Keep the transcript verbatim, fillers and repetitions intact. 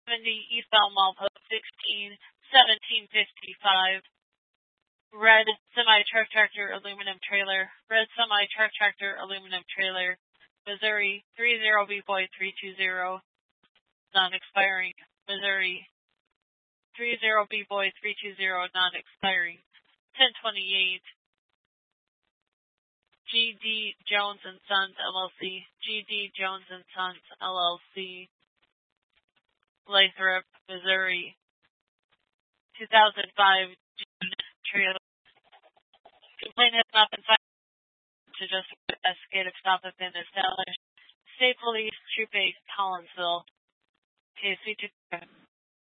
seventy East Belmont Post sixteen seventeen fifty-five. Red semi-truck tractor aluminum trailer. Red semi-truck tractor aluminum trailer. Missouri three zero B boy three two zero. Non-expiring. Missouri three zero B boy three two zero. Non-expiring. ten twenty-eight. G D Jones and Sons L L C. G D Jones and Sons L L C. Lathrop, Missouri. two thousand five June trailer. Complaint has not been filed to just investigative stop have been established. State Police, Troop eight, Collinsville. Case featured.